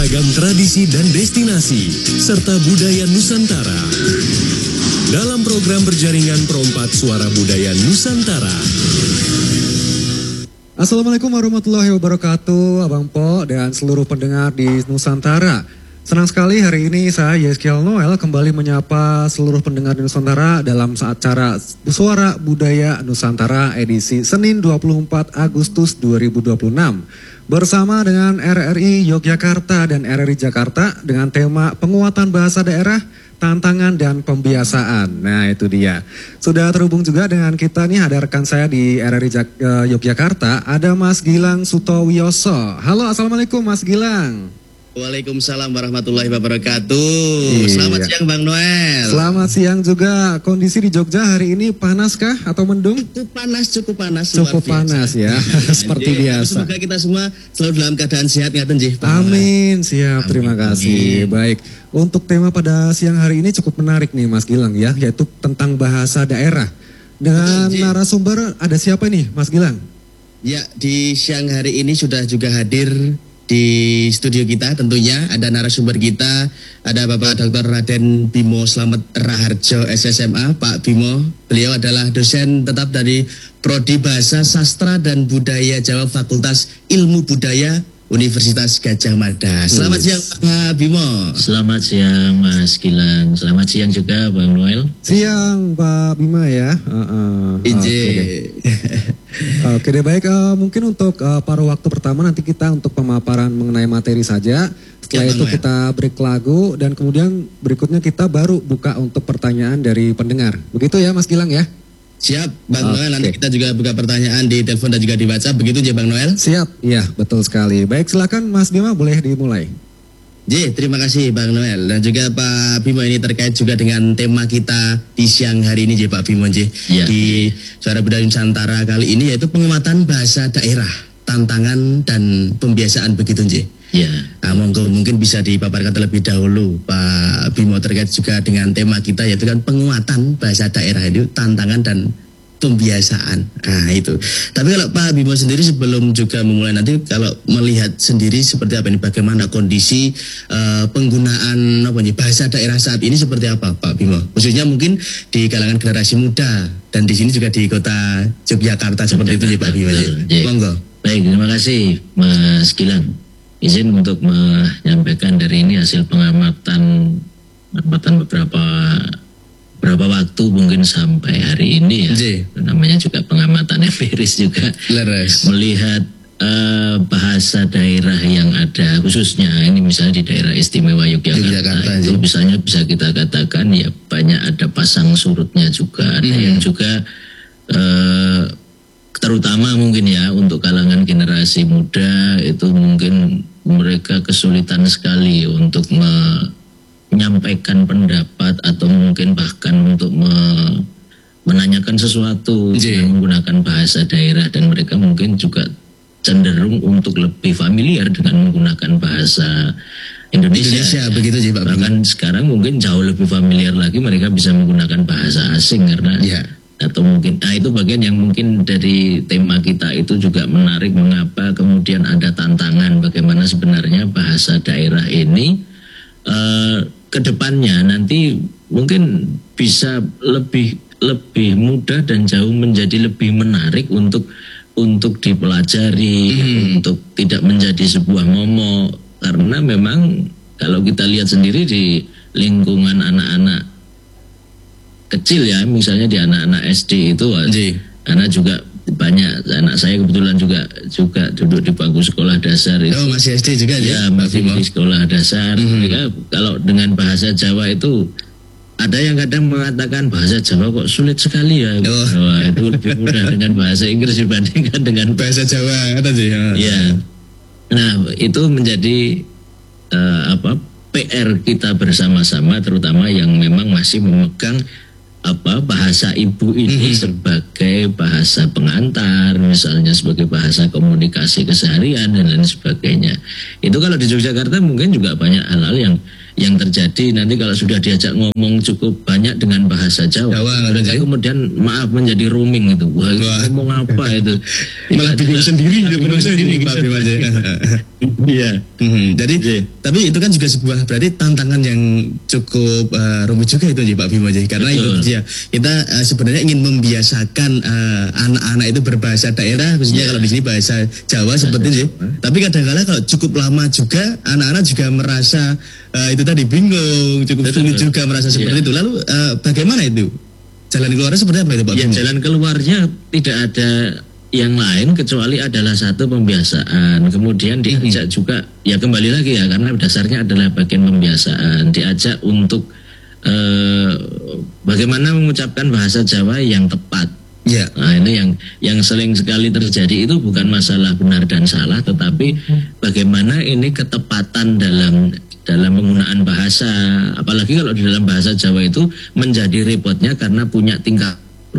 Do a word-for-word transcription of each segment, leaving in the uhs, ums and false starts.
beragam tradisi dan destinasi, serta budaya Nusantara. Dalam program berjaringan Perompak Suara Budaya Nusantara. Assalamualaikum warahmatullahi wabarakatuh, Abang Po dan seluruh pendengar di Nusantara. Senang sekali hari ini saya Yeskiel Noel kembali menyapa seluruh pendengar di Nusantara dalam acara Suara Budaya Nusantara edisi Senin dua puluh empat Agustus dua ribu dua puluh enam. Bersama dengan R R I Yogyakarta dan R R I Jakarta dengan tema penguatan bahasa daerah, tantangan dan pembiasaan. Nah itu dia. Sudah terhubung juga dengan kita nih, ada rekan saya di R R I Jak- Yogyakarta, ada Mas Gilang Sutowiyoso. Halo, Assalamualaikum Mas Gilang. Waalaikumsalam warahmatullahi wabarakatuh. Iya. Selamat siang Bang Noel. Selamat siang juga. Kondisi di Jogja hari ini panas kah atau mendung? Cukup panas, cukup panas. Cukup panas ya, seperti biasa. Semoga kita semua selalu dalam keadaan sehat ya Tenjih. Amin, siap. Amin. Terima kasih. Amin. Baik, untuk tema pada siang hari ini cukup menarik nih Mas Gilang ya, yaitu tentang bahasa daerah. Dengan Amin. narasumber ada siapa nih Mas Gilang? Ya, di siang hari ini sudah juga hadir di studio kita tentunya ada narasumber kita, ada Bapak Doktor Raden Bimo Slamet Raharjo S S M A. Pak Bimo, beliau adalah dosen tetap dari Prodi Bahasa Sastra dan Budaya Jawa Fakultas Ilmu Budaya Universitas Gadjah Mada. Selamat siang Pak Bimo. Selamat siang Mas Gilang. Selamat siang juga Bang Noel. Siang Pak Bima ya. Uh, uh, Inje. Oke deh, baik, uh, mungkin untuk uh, paruh waktu pertama nanti kita untuk pemaparan mengenai materi saja. Setelah ya, itu kita break lagu dan kemudian berikutnya kita baru buka untuk pertanyaan dari pendengar. Begitu ya Mas Gilang ya? Siap Bang okay. Noel, nanti kita juga buka pertanyaan di telepon dan juga di WhatsApp. Begitu ya Bang Noel? Siap, iya betul sekali. Baik, silakan Mas Bima, boleh dimulai. J, terima kasih Bang Noel dan juga Pak Bimo, ini terkait juga dengan tema kita di siang hari ini J, Pak Bimo J. Ya. Di Suara Budaya Nusantara kali ini yaitu penguatan bahasa daerah, tantangan dan pembiasaan, begitu J. Ya. Nah, monggo mungkin bisa dipaparkan terlebih dahulu Pak Bimo terkait juga dengan tema kita yaitu kan penguatan bahasa daerah itu, tantangan dan pembiasaan. Nah itu. Tapi kalau Pak Bimo sendiri sebelum juga memulai nanti, kalau melihat sendiri seperti apa ini, bagaimana kondisi uh, penggunaan apa nih bahasa daerah saat ini seperti apa Pak Bimo? Khususnya mungkin di kalangan generasi muda dan di sini juga di kota Yogyakarta seperti itu ya Pak Bimo. Monggo. Baik, terima kasih Mas Gilang. Izin untuk menyampaikan dari ini hasil pengamatan pengamatan beberapa berapa waktu mungkin sampai hari ini ya. J. Namanya juga pengamatan empiris juga. Leres. Melihat uh, bahasa daerah yang ada, khususnya ini misalnya di daerah istimewa Yogyakarta, Yogyakarta itu J. misalnya bisa kita katakan ya banyak ada pasang surutnya juga, ada hmm. yang juga uh, terutama mungkin ya untuk kalangan generasi muda itu mungkin mereka kesulitan sekali untuk me menyampaikan pendapat atau mungkin bahkan untuk me menanyakan sesuatu dengan menggunakan bahasa daerah, dan mereka mungkin juga cenderung untuk lebih familiar dengan menggunakan bahasa Indonesia, Indonesia ya. Begitu sih Pak. Bahkan sekarang mungkin jauh lebih familiar lagi mereka bisa menggunakan bahasa asing karena ya. Atau mungkin, nah itu bagian yang mungkin dari tema kita itu juga menarik, mengapa kemudian ada tantangan bagaimana sebenarnya bahasa daerah ini uh, kedepannya nanti mungkin bisa lebih lebih mudah dan jauh menjadi lebih menarik untuk untuk dipelajari, hmm. untuk tidak menjadi sebuah momok, karena memang kalau kita lihat sendiri di lingkungan anak-anak kecil ya, misalnya di anak-anak S D itu J. anak juga banyak, anak saya kebetulan juga juga duduk di bangku sekolah dasar itu. Oh, masih S D juga ya? Ya, masih di sekolah dasar. Mm-hmm. Mereka kalau dengan bahasa Jawa itu ada yang kadang mengatakan bahasa Jawa kok sulit sekali ya. Oh. Wah, itu lebih mudah dengan bahasa Inggris dibandingkan dengan bahasa Jawa, kata sih. Ya. Nah, itu menjadi uh, apa P R kita bersama-sama, terutama yang memang masih memegang apa bahasa ibu ini mm-hmm. sebagai bahasa pengantar, misalnya sebagai bahasa komunikasi keseharian dan lain sebagainya. Itu kalau di Yogyakarta mungkin juga banyak hal-hal yang yang terjadi nanti kalau sudah diajak ngomong cukup banyak dengan bahasa Jawa, Jawa kemudian maaf menjadi roaming itu. Wah, Wah. ngomong apa itu? Malah bingung sendiri, bingung sendiri. Iya. Hmm, jadi yeah. Tapi itu kan juga sebuah berarti tantangan yang cukup uh, rumit juga itu Pak Bimo Ji, karena Betul. itu dia kita uh, sebenarnya ingin membiasakan uh, anak-anak itu berbahasa daerah, khususnya yeah. kalau di sini bahasa Jawa bahasa seperti itu. Tapi kadang-kala kalau cukup lama juga anak-anak juga merasa uh, itu tadi bingung, cukup Betul. sulit juga merasa seperti yeah. itu. Lalu uh, bagaimana itu? Jalan keluarnya seperti apa itu Pak ya, Bimo? Jalan keluarnya tidak ada yang lain kecuali adalah satu pembiasaan, kemudian diajak mm-hmm. juga ya kembali lagi ya karena dasarnya adalah bagian pembiasaan, diajak untuk eh, bagaimana mengucapkan bahasa Jawa yang tepat. Yeah. Nah ini yang yang sering sekali terjadi itu bukan masalah benar dan salah, tetapi mm-hmm. bagaimana ini ketepatan dalam dalam penggunaan bahasa, apalagi kalau di dalam bahasa Jawa itu menjadi repotnya karena punya tingkah.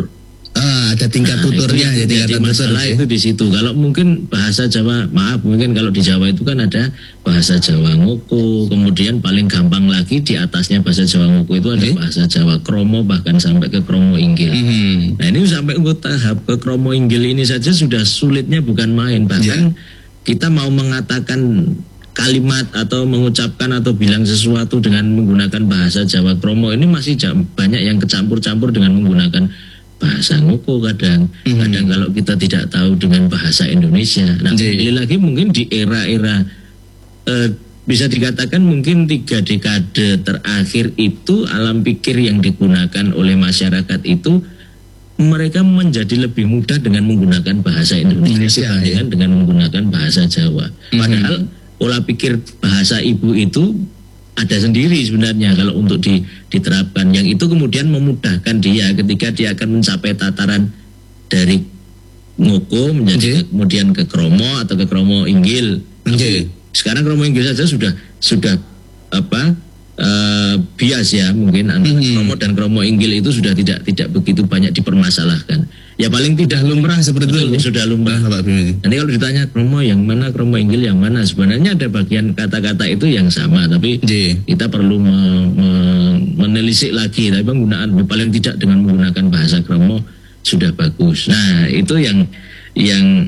Ah, ada tingkat nah, tuturnya ya, tingkat masalah tutur, itu di situ. Kalau mungkin bahasa Jawa, maaf mungkin kalau di Jawa itu kan ada bahasa Jawa Ngoko, kemudian paling gampang lagi di atasnya bahasa Jawa Ngoko itu ada okay. bahasa Jawa Kromo, bahkan sampai ke Kromo Inggil. Mm-hmm. Nah ini sampai ke tahap ke Kromo Inggil ini saja sudah sulitnya bukan main. Bahkan yeah. kita mau mengatakan kalimat atau mengucapkan atau bilang sesuatu dengan menggunakan bahasa Jawa Kromo ini masih banyak yang kecampur-campur dengan menggunakan bahasa Ngoko kadang, mm-hmm. kadang kalau kita tidak tahu dengan bahasa Indonesia. Nah, ini lagi mungkin di era-era eh, bisa dikatakan mungkin tiga dekade terakhir itu alam pikir yang digunakan oleh masyarakat itu mereka menjadi lebih mudah dengan menggunakan bahasa Indonesia dibandingkan ya. dengan menggunakan bahasa Jawa. Mm-hmm. Padahal pola pikir bahasa ibu itu ada sendiri sebenarnya kalau untuk di, diterapkan, yang itu kemudian memudahkan dia ketika dia akan mencapai tataran dari Ngoko menjadi okay. ke, kemudian ke Kromo atau ke Kromo Inggil. Okay. Sekarang Kromo Inggil saja sudah sudah apa uh, bias ya mungkin antara mm-hmm. Kromo dan Kromo Inggil itu sudah tidak tidak begitu banyak dipermasalahkan. Ya paling tidak lumrah seperti itu sudah lumrah Pak Bimo. Nanti kalau ditanya Kromo yang mana, Kromo Inggil yang mana, sebenarnya ada bagian kata-kata itu yang sama, tapi J. kita perlu me- me- menelisik lagi. Tapi penggunaan paling tidak dengan menggunakan bahasa Kromo sudah bagus. Nah itu yang yang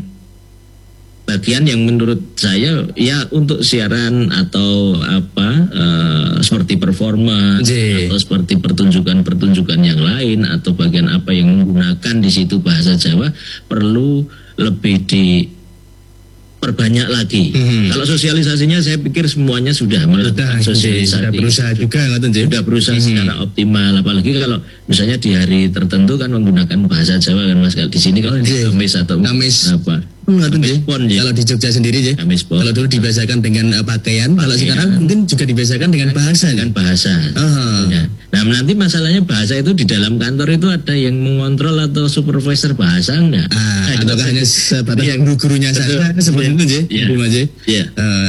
bagian yang menurut saya ya untuk siaran atau apa uh, seperti performa J. atau seperti pertunjukan-pertunjukan yang lain atau bagian apa yang menggunakan di situ bahasa Jawa perlu lebih diperbanyak lagi. Hmm. Kalau sosialisasinya saya pikir semuanya sudah melakukan sosialisasi. Sudah berusaha juga sudah berusaha hmm. secara optimal, apalagi kalau misalnya di hari tertentu kan menggunakan bahasa Jawa kan Mas, di sini kalau di Kamis atau Kamis apa Pon, ya. Kalau di Jogja sendiri ya. Kalau dulu dibiasakan dengan uh, pakaian, pakaian, kalau sekarang mungkin juga dibiasakan dengan bahasa. Dengan bahasa. Uh-huh. Ya. Nah nanti masalahnya bahasa itu di dalam kantor itu ada yang mengontrol atau supervisor bahasa enggak? Ah, atau hanya sebatas yang gurunya saja seperti itu ya, Bimo J. Iya.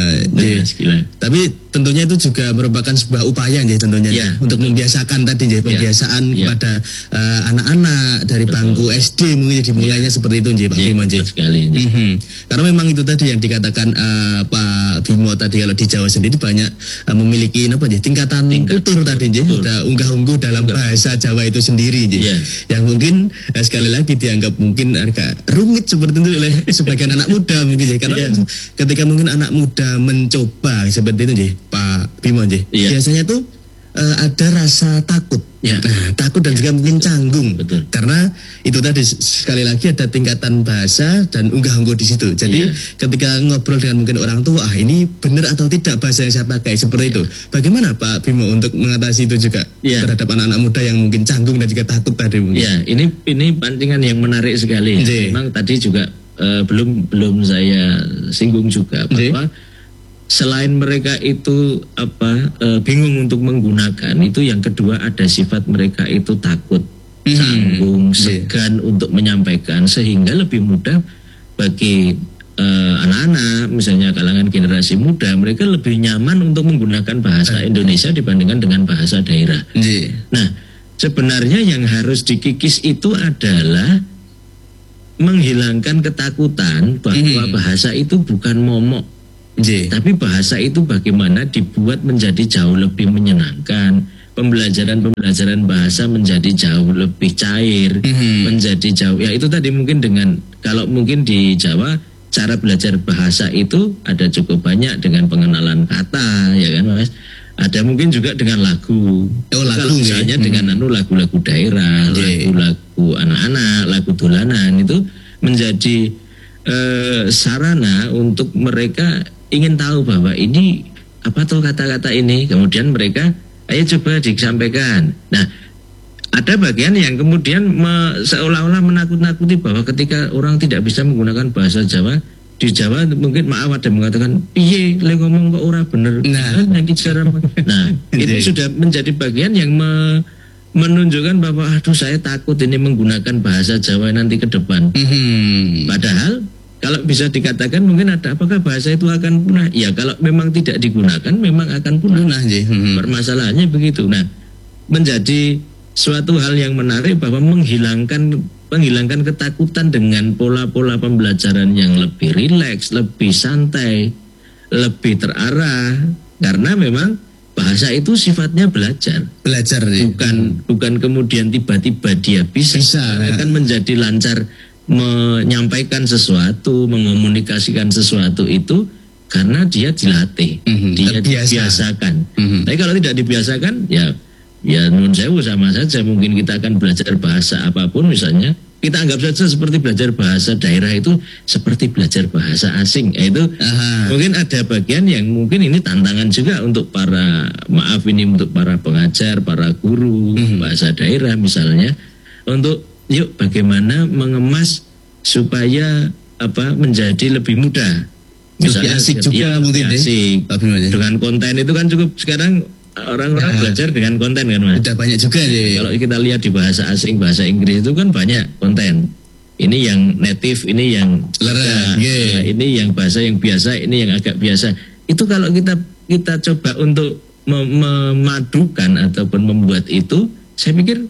Tapi tentunya itu juga merupakan sebuah upaya ya tentunya ya, untuk membiasakan tadi ya pembiasaan ya. kepada uh, anak-anak dari Betul. bangku S D mungkin dimulainya ya. seperti itu ya Pak ya, Bimo J. Sekali. Ya. Mm-hmm. Karena memang itu tadi yang dikatakan uh, Pak Bimo tadi, kalau di Jawa sendiri banyak uh, memiliki apa ya tingkatan Tingkat. kultur tadi ya, ada unggah-ungguh dalam Betul. bahasa Jawa itu sendiri ya. Yeah. Yang mungkin uh, sekali lagi dianggap mungkin agak rumit seperti itu oleh sebagian anak muda mungkin ya. Karena yeah. ketika mungkin anak muda mencoba seperti itu ya Pak Bimo ya, yeah. biasanya tuh uh, ada rasa takut. Ya. Nah, takut dan juga mungkin canggung. Betul. Karena itu tadi sekali lagi ada tingkatan bahasa dan unggah-ungguh di situ. Jadi ya. ketika ngobrol dengan mungkin orang tua, ah ini benar atau tidak bahasa yang saya pakai seperti ya. itu. Bagaimana Pak Bimo untuk mengatasi itu juga ya. terhadap anak-anak muda yang mungkin canggung dan juga takut tadi mungkin? Ya, ini ini pancingan yang menarik sekali. Ya. Memang tadi juga uh, belum belum saya singgung juga bahwa ya. selain mereka itu apa e, bingung untuk menggunakan itu, yang kedua ada sifat mereka itu takut, mm-hmm. canggung, segan yeah. untuk menyampaikan, sehingga lebih mudah bagi e, anak-anak misalnya kalangan generasi muda, mereka lebih nyaman untuk menggunakan bahasa Indonesia dibandingkan dengan bahasa daerah. Yeah. Nah, sebenarnya yang harus dikikis itu adalah menghilangkan ketakutan bahwa mm-hmm. bahasa itu bukan momok. J. Tapi bahasa itu bagaimana dibuat menjadi jauh lebih menyenangkan, pembelajaran-pembelajaran bahasa menjadi jauh lebih cair, mm-hmm. menjadi jauh, ya itu tadi mungkin dengan, kalau mungkin di Jawa cara belajar bahasa itu ada cukup banyak dengan pengenalan kata, ya kan Mas. Ada mungkin juga dengan lagu. Oh, lagu kalau misalnya ya. dengan anu lagu-lagu daerah, Yeah. lagu-lagu anak-anak, lagu dolanan itu menjadi eh, sarana untuk mereka ingin tahu bahwa ini apa tuh kata-kata ini. Kemudian mereka ayo coba disampaikan. Nah, ada bagian yang kemudian me, seolah-olah menakut-nakuti bahwa ketika orang tidak bisa menggunakan bahasa Jawa, di Jawa mungkin maaf ada mengatakan piye le ngomong kok ora bener. Nah, nah, cara, nah itu sudah menjadi bagian yang me, menunjukkan bahwa aduh saya takut ini menggunakan bahasa Jawa nanti ke depan. Mm-hmm. Padahal kalau bisa dikatakan mungkin ada apakah bahasa itu akan punah? Ya kalau memang tidak digunakan memang akan punah. Punah, mm-hmm. Permasalahannya begitu. Nah, menjadi suatu hal yang menarik bahwa menghilangkan menghilangkan ketakutan dengan pola-pola pembelajaran yang lebih rileks, lebih santai, lebih terarah, karena memang bahasa itu sifatnya belajar. Belajar ya. Bukan bukan kemudian tiba-tiba dia bisa, bisa akan ya. menjadi lancar menyampaikan sesuatu, mengomunikasikan sesuatu itu karena dia dilatih, mm-hmm. dia Terbiasa. dibiasakan. Mm-hmm. Tapi kalau tidak dibiasakan, ya ya nun sewu sama saja. Mungkin kita akan belajar bahasa apapun, misalnya kita anggap saja seperti belajar bahasa daerah itu seperti belajar bahasa asing. Itu Aha. mungkin ada bagian yang mungkin ini tantangan juga untuk para maaf ini untuk para pengajar, para guru mm-hmm. bahasa daerah misalnya, untuk yuk bagaimana mengemas supaya apa menjadi lebih mudah. Misalnya asik juga ya, mungkin asik. Dengan konten itu kan cukup sekarang orang-orang ya. belajar dengan konten kan Mas. Udah banyak juga deh. Kalau kita lihat di bahasa asing, bahasa Inggris itu kan banyak konten. Ini yang native, ini yang Lerah, yeah. nah, ini yang bahasa yang biasa, ini yang agak biasa. Itu kalau kita kita coba untuk mem- memadukan ataupun membuat itu, saya pikir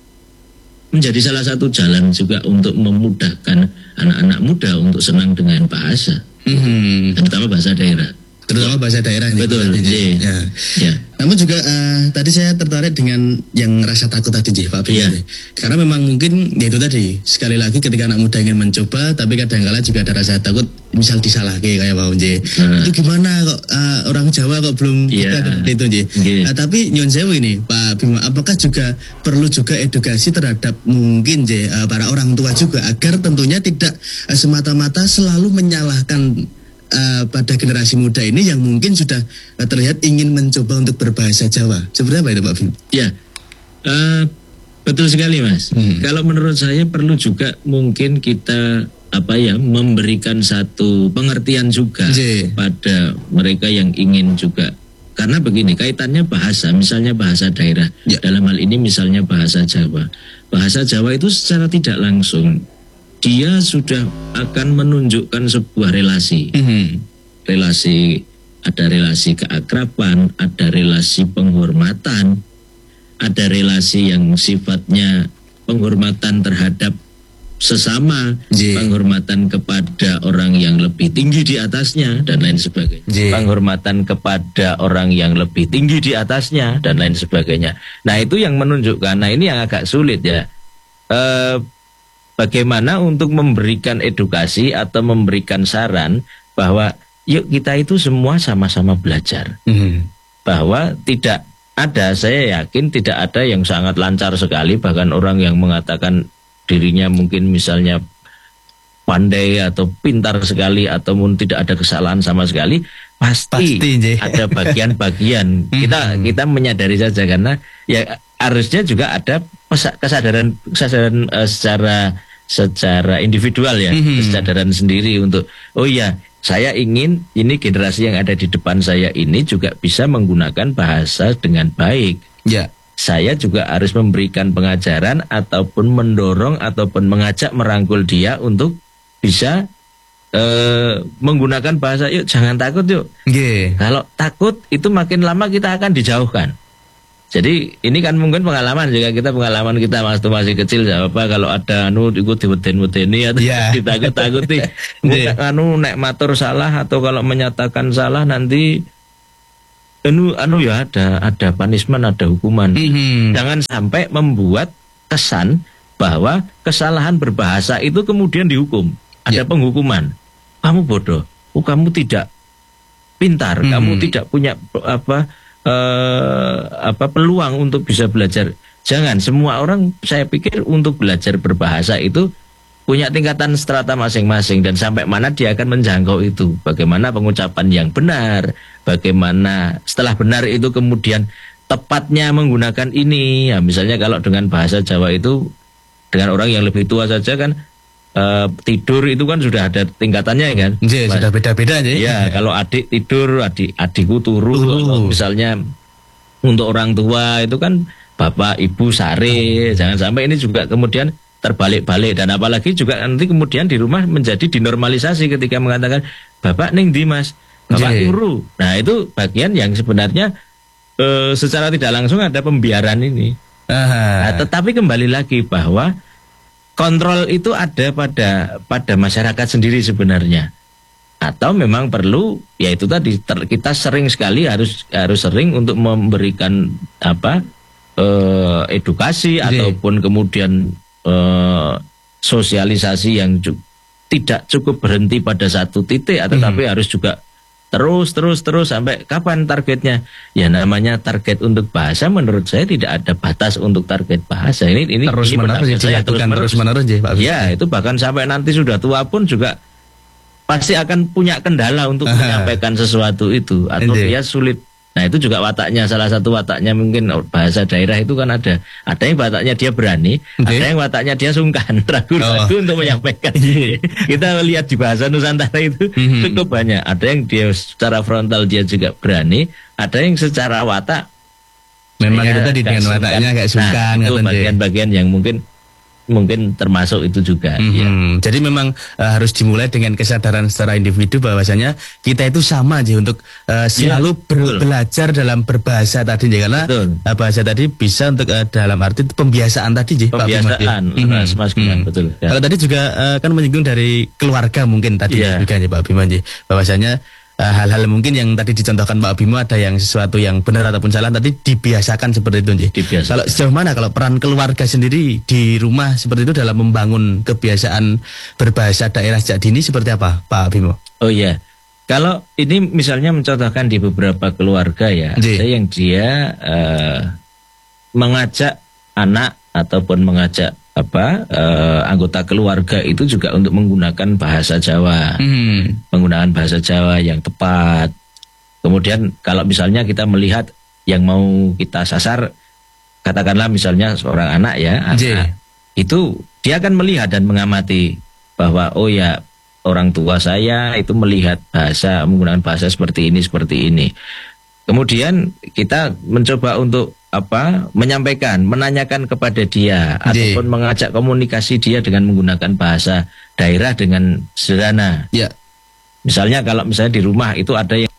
menjadi salah satu jalan juga untuk memudahkan anak-anak muda untuk senang dengan bahasa, mm-hmm. terutama bahasa daerah. Terutama bahasa daerah. Betul. Nih, ya. Ya. Namun juga uh, tadi saya tertarik dengan yang rasa takut tadi, J, Pak Bimo. Ya. Karena memang mungkin ya itu tadi, sekali lagi ketika anak muda ingin mencoba, tapi kadang-kala juga ada rasa takut, misal disalahke kayak Pak J. Nah. Itu gimana kok uh, orang Jawa kok belum ya. kita itu, J. Ya. Nah, tapi nyon sewu ini, Pak Bimo, apakah juga perlu juga edukasi terhadap mungkin J uh, para orang tua juga agar tentunya tidak uh, semata-mata selalu menyalahkan Uh, pada generasi muda ini yang mungkin sudah uh, terlihat ingin mencoba untuk berbahasa Jawa. Seperti apa itu Pak Bimo? Ya, uh, betul sekali Mas. Hmm. Kalau menurut saya perlu juga mungkin kita apa ya memberikan satu pengertian juga J. pada mereka yang ingin juga. Karena begini, kaitannya bahasa, misalnya bahasa daerah. Ya. Dalam hal ini misalnya bahasa Jawa. Bahasa Jawa itu secara tidak langsung dia sudah akan menunjukkan sebuah relasi, mm-hmm. relasi ada relasi keakraban, ada relasi penghormatan, ada relasi yang sifatnya penghormatan terhadap sesama, yeah. penghormatan kepada orang yang lebih tinggi di atasnya dan lain sebagainya, yeah. penghormatan kepada orang yang lebih tinggi di atasnya dan lain sebagainya. Nah itu yang menunjukkan, nah ini yang agak sulit ya. Uh, Bagaimana untuk memberikan edukasi atau memberikan saran bahwa yuk kita itu semua sama-sama belajar. Mm-hmm. Bahwa tidak ada, saya yakin tidak ada yang sangat lancar sekali, bahkan orang yang mengatakan dirinya mungkin misalnya pandai atau pintar sekali ataupun tidak ada kesalahan sama sekali, pasti, pasti ada bagian-bagian. Mm-hmm. Kita kita menyadari saja karena ya harusnya juga ada kesadaran kesadaran uh, secara secara individual ya, mm-hmm. kesadaran sendiri untuk oh ya saya ingin ini generasi yang ada di depan saya ini juga bisa menggunakan bahasa dengan baik. Ya. Saya juga harus memberikan pengajaran ataupun mendorong ataupun mengajak merangkul dia untuk bisa uh, menggunakan bahasa. Yuk jangan takut yuk. Yeah. Kalau takut itu makin lama kita akan dijauhkan. Jadi ini kan mungkin pengalaman juga kita pengalaman kita waktu masih kecil apa kalau ada anu ikut diweden-wedeni atau yeah. ditakut-takuti yeah. anu nek matur salah atau kalau menyatakan salah nanti anu anu ya ada ada punishment, ada hukuman. Mm-hmm. Jangan sampai membuat kesan bahwa kesalahan berbahasa itu kemudian dihukum, ada yeah. penghukuman. kamu bodoh, oh kamu tidak pintar, hmm. kamu tidak punya apa eh, apa peluang untuk bisa belajar. Jangan, semua orang saya pikir untuk belajar berbahasa itu punya tingkatan strata masing-masing dan sampai mana dia akan menjangkau itu. Bagaimana pengucapan yang benar, bagaimana setelah benar itu kemudian tepatnya menggunakan ini. Ya, misalnya kalau dengan bahasa Jawa itu dengan orang yang lebih tua saja kan uh, tidur itu kan sudah ada tingkatannya kan. Iya, sudah beda-beda aja. Ya, kalau adik tidur, adik adikku turu. Uh. Misalnya untuk orang tua itu kan bapak, ibu, sare. Uh. Jangan sampai ini juga kemudian terbalik-balik, dan apalagi juga nanti kemudian di rumah menjadi dinormalisasi ketika mengatakan bapak ning di mas, bapak turu. Nah, itu bagian yang sebenarnya uh, secara tidak langsung ada pembiaran ini. Nah, tetapi kembali lagi bahwa kontrol itu ada pada pada masyarakat sendiri sebenarnya, atau memang perlu, yaitu tadi ter, kita sering sekali harus harus sering untuk memberikan apa eh, edukasi yeah. ataupun kemudian eh, sosialisasi yang ju- tidak cukup berhenti pada satu titik, atau mm. tapi harus juga terus, terus, terus sampai kapan targetnya? Ya namanya target untuk bahasa menurut saya tidak ada batas untuk target bahasa. Ini ini terus ini menerus ya, terus menerus, terus menerus ya, Pak. Ya, itu bahkan sampai nanti sudah tua pun juga pasti akan punya kendala untuk menyampaikan sesuatu itu, atau dia sulit. Nah, itu juga wataknya, salah satu wataknya mungkin bahasa daerah itu kan ada. Ada yang wataknya dia berani, okay. ada yang wataknya dia sungkan, ragu-ragu oh. untuk menyampaikan. Kita lihat di bahasa Nusantara itu mm-hmm. cukup banyak. Ada yang dia secara frontal dia juga berani, ada yang secara watak memang itu tadi dengan sungkan. Wataknya agak sungkan. Nah, itu bagian-bagian yang mungkin mungkin termasuk itu juga. Mm-hmm. Ya. Jadi memang uh, harus dimulai dengan kesadaran secara individu bahwasanya kita itu sama aja untuk uh, selalu ya, ber- belajar dalam berbahasa tadi ya, karena uh, bahasa tadi bisa untuk uh, dalam arti pembiasaan tadi ya, pembiasaan, Pak Bima. Mm-hmm. Mas Giman, betul. Ya. Kalau tadi juga uh, kan menyinggung dari keluarga mungkin tadi ya. juga ya Pak Bima, bahwasanya Uh, hal-hal mungkin yang tadi dicontohkan Pak Bimo, ada yang sesuatu yang benar ataupun salah tadi dibiasakan seperti itu. Dibiasakan. Kalau sejauh mana kalau peran keluarga sendiri di rumah seperti itu dalam membangun kebiasaan berbahasa daerah sejak dini seperti apa Pak Bimo? Oh iya, kalau ini misalnya mencontohkan di beberapa keluarga ya, J. ada yang dia uh, mengajak anak ataupun mengajak apa uh, anggota keluarga itu juga untuk menggunakan bahasa Jawa, hmm. menggunakan bahasa Jawa yang tepat. Kemudian kalau misalnya kita melihat yang mau kita sasar, katakanlah misalnya seorang anak ya, anak, itu dia akan melihat dan mengamati bahwa oh ya orang tua saya itu melihat bahasa, menggunakan bahasa seperti ini seperti ini. Kemudian kita mencoba untuk apa menyampaikan, menanyakan kepada dia, J. ataupun mengajak komunikasi dia dengan menggunakan bahasa daerah dengan sederhana. Ya. Misalnya kalau misalnya di rumah itu ada yang